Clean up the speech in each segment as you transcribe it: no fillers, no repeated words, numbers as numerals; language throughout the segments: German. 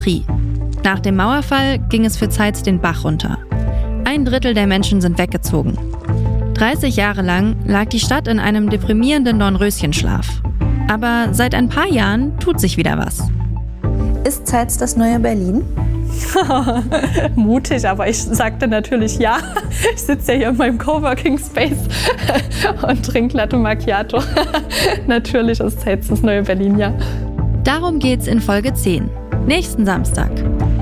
Nach dem Mauerfall ging es für Zeitz den Bach runter. 1/3 der Menschen sind weggezogen. 30 Jahre lang lag die Stadt in einem deprimierenden Dornröschenschlaf. Aber seit ein paar Jahren tut sich wieder was. Ist Zeitz das neue Berlin? Mutig, aber ich sagte natürlich ja. Ich sitze ja hier in meinem Coworking Space und trinke Latte Macchiato. Natürlich ist Zeitz das neue Berlin, ja. Darum geht's in Folge 10, nächsten Samstag.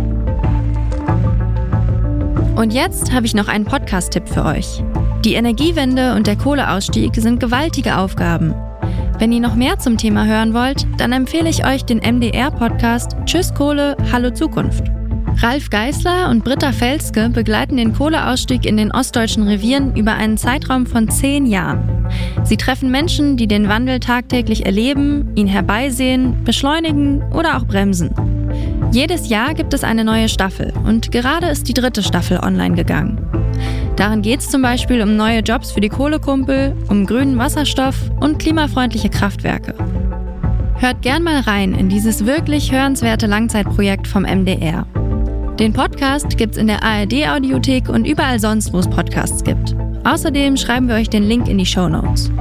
Und jetzt habe ich noch einen Podcast-Tipp für euch. Die Energiewende und der Kohleausstieg sind gewaltige Aufgaben. Wenn ihr noch mehr zum Thema hören wollt, dann empfehle ich euch den MDR-Podcast Tschüss Kohle, Hallo Zukunft. Ralf Geißler und Britta Felske begleiten den Kohleausstieg in den ostdeutschen Revieren über einen Zeitraum von 10 Jahren. Sie treffen Menschen, die den Wandel tagtäglich erleben, ihn herbeisehen, beschleunigen oder auch bremsen. Jedes Jahr gibt es eine neue Staffel und gerade ist die 3. Staffel online gegangen. Darin geht es zum Beispiel um neue Jobs für die Kohlekumpel, um grünen Wasserstoff und klimafreundliche Kraftwerke. Hört gern mal rein in dieses wirklich hörenswerte Langzeitprojekt vom MDR. Den Podcast gibt's in der ARD-Audiothek und überall sonst, wo es Podcasts gibt. Außerdem schreiben wir euch den Link in die Shownotes.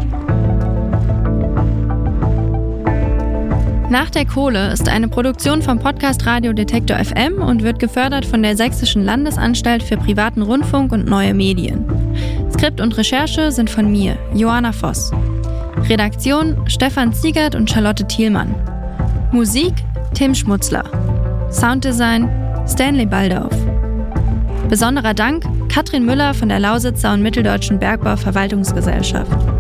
Nach der Kohle ist eine Produktion vom Podcast Radio Detektor FM und wird gefördert von der Sächsischen Landesanstalt für privaten Rundfunk und neue Medien. Skript und Recherche sind von mir, Joanna Voss. Redaktion Stefan Ziegert und Charlotte Thielmann. Musik Tim Schmutzler. Sounddesign Stanley Baldauf. Besonderer Dank Katrin Müller von der Lausitzer und Mitteldeutschen Bergbau-Verwaltungsgesellschaft.